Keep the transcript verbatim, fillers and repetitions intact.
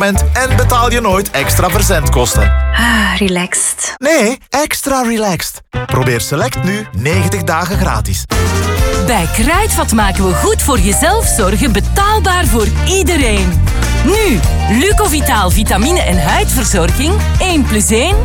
en betaal je nooit extra verzendkosten. Ah, relaxed. Nee, extra relaxed. Probeer Select nu negentig dagen gratis. Bij Kruidvat maken we goed voor jezelf zorgen betaalbaar voor iedereen. Nu, Lucovitaal vitamine en huidverzorging één plus één